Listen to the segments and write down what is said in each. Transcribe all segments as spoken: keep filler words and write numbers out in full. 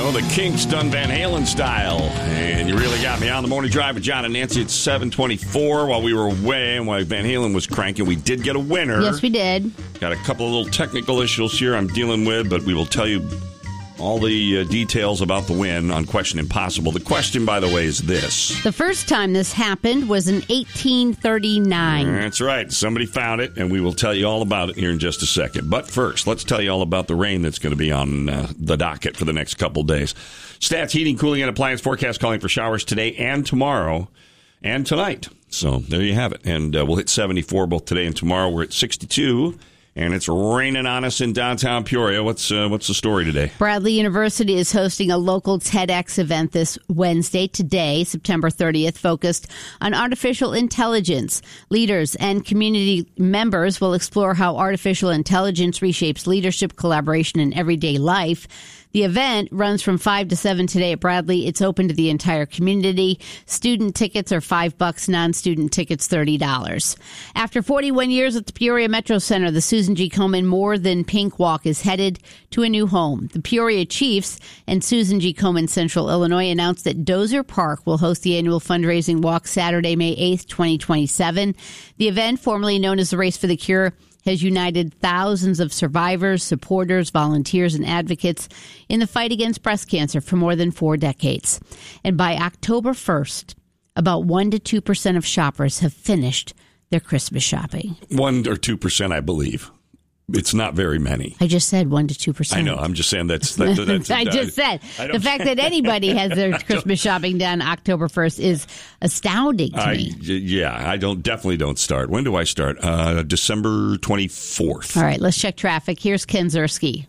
know, the Kinks done Van Halen style. And you really got me on the morning drive with John and Nancy at seven twenty-four while we were away and while Van Halen was cranking. We did get a winner. Yes, we did. Got a couple of little technical issues here I'm dealing with, but we will tell you all the uh, details about the win on Question Impossible. The question, by the way, is this. The first time this happened was in eighteen thirty-nine. That's right. Somebody found it, and we will tell you all about it here in just a second. But first, let's tell you all about the rain that's going to be on uh, the docket for the next couple days. Stats, heating, cooling, and appliance forecast calling for showers today and tomorrow and tonight. So there you have it. And uh, we'll hit seventy-four both today and tomorrow. We're at sixty-two. And it's raining on us in downtown Peoria. What's uh, what's the story today? Bradley University is hosting a local TEDx event this Wednesday, today, September thirtieth, focused on artificial intelligence. Leaders and community members will explore how artificial intelligence reshapes leadership, collaboration, and everyday life. The event runs from five to seven today at Bradley. It's open to the entire community. Student tickets are five bucks, non-student tickets thirty dollars. After forty-one years at the Peoria Metro Center, the Susan G. Komen More Than Pink Walk is headed to a new home. The Peoria Chiefs and Susan G. Komen Central Illinois announced that Dozer Park will host the annual fundraising walk Saturday, May eighth, twenty twenty-seven. The event, formerly known as the Race for the Cure, has united thousands of survivors, supporters, volunteers, and advocates in the fight against breast cancer for more than four decades. And by October first, about one to two percent of shoppers have finished their Christmas shopping. one or two percent, I believe. It's not very many. I just said one to two percent. I know. I'm just saying that's... That, that's I just said. The fact that anybody has their Christmas shopping done October first is astounding to I, me. Yeah, I don't definitely don't start. When do I start? Uh, December twenty-fourth. All right, let's check traffic. Here's Ken Zerski.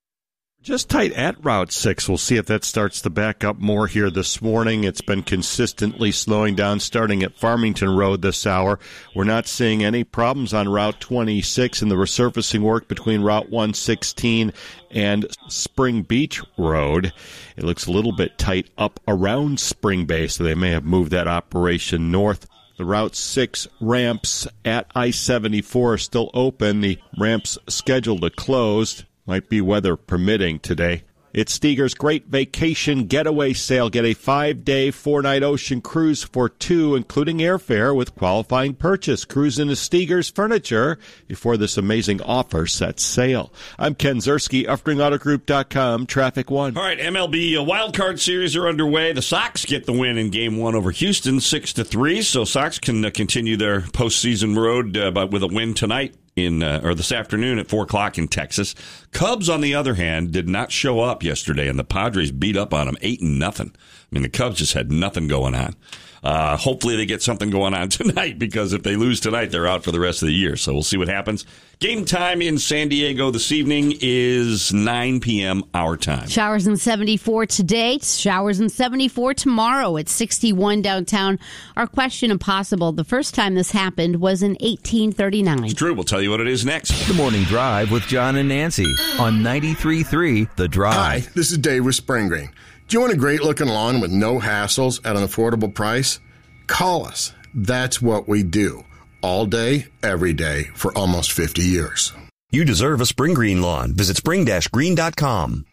Just tight at Route six. We'll see if that starts to back up more here this morning. It's been consistently slowing down starting at Farmington Road this hour. We're not seeing any problems on Route twenty-six in the resurfacing work between Route one sixteen and Spring Beach Road. It looks a little bit tight up around Spring Bay, so they may have moved that operation north. The Route six ramps at I seventy-four are still open. The ramps scheduled to close. Might be weather permitting today. It's Steger's Great Vacation Getaway Sale. Get a five-day, four-night ocean cruise for two, including airfare with qualifying purchase. Cruise into Steger's Furniture before this amazing offer sets sail. I'm Ken Zerski, Uftring Auto Group dot com, Traffic One. All right, M L B Wild Card Series are underway. The Sox get the win in Game One over Houston, six to three. So Sox can uh, continue their postseason road, uh, but with a win tonight. In uh, or this afternoon at four o'clock in Texas. Cubs, on the other hand, did not show up yesterday, and the Padres beat up on them eight and nothing. I mean, the Cubs just had nothing going on. Uh, hopefully they get something going on tonight, because if they lose tonight, they're out for the rest of the year. So we'll see what happens. Game time in San Diego this evening is nine p.m. our time. Showers in seventy-four today. Showers in seventy-four tomorrow at sixty-one downtown. Our question impossible. The first time this happened was in eighteen thirty-nine. It's true. We'll tell you what it is next. The Morning Drive with John and Nancy on ninety-three point three The Drive. Hi, this is Dave with Spring Green. Do you want a great-looking lawn with no hassles at an affordable price? Call us. That's what we do. All day, every day, for almost fifty years. You deserve a Spring Green lawn. Visit spring dash green dot com.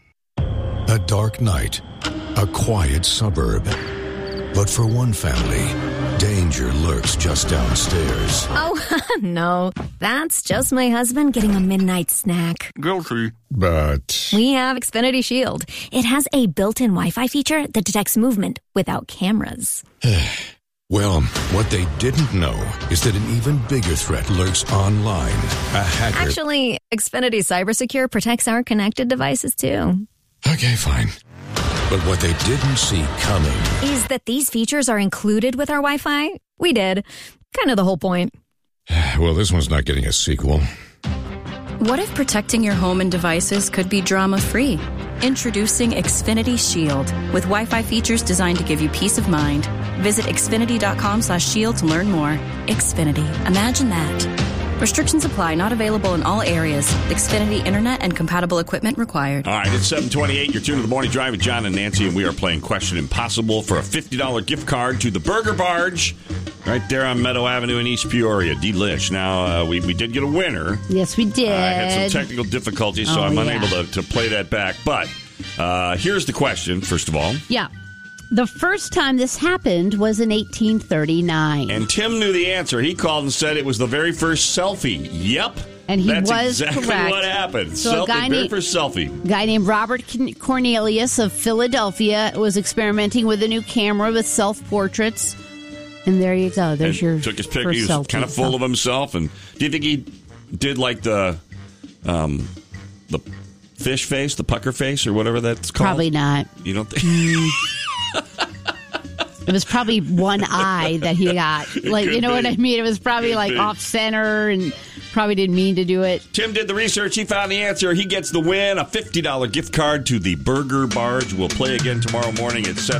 A dark night, a quiet suburb. But for one family, danger lurks just downstairs. Oh, no. That's just my husband getting a midnight snack. Guilty. But We have Xfinity Shield. It has a built-in Wi-Fi feature that detects movement without cameras. Well, what they didn't know is that an even bigger threat lurks online. A hacker... Actually, Xfinity CyberSecure protects our connected devices, too. Okay, fine. But what they didn't see coming is that these features are included with our Wi-Fi. We did. Kind of the whole point. Well, this one's not getting a sequel. What if protecting your home and devices could be drama-free? Introducing Xfinity Shield with Wi-Fi features designed to give you peace of mind. Visit xfinity.com slash shield to learn more. Xfinity. Imagine that. Restrictions apply. Not available in all areas. Xfinity Internet and compatible equipment required. All right, it's seven twenty-eight. You're tuned to the Morning Drive with John and Nancy, and we are playing Question Impossible for a fifty dollars gift card to the Burger Barge right there on Meadow Avenue in East Peoria. Delish. Now, uh, we, we did get a winner. Yes, we did. Uh, I had some technical difficulties, so oh, I'm yeah. unable to, to play that back. But Uh, here's the question, first of all. Yeah. The first time this happened was in eighteen thirty-nine. And Tim knew the answer. He called and said it was the very first selfie. Yep. And he That's was exactly correct. what happened. So selfie, a guy very named- first selfie. A guy named Robert Cornelius of Philadelphia was experimenting with a new camera with self-portraits. And there you go. There's And your took his picture. first He was selfie. kind of full of himself. And do you think he did like the um, the fish face, the pucker face, or whatever that's called? Probably not. You don't think? Mm. It was probably one eye that he got. Like, you know be. what I mean? It was probably Could like be. off center and probably didn't mean to do it. Tim did the research. He found the answer. He gets the win. A fifty dollars gift card to the Burger Barge. We'll play again tomorrow morning at seven.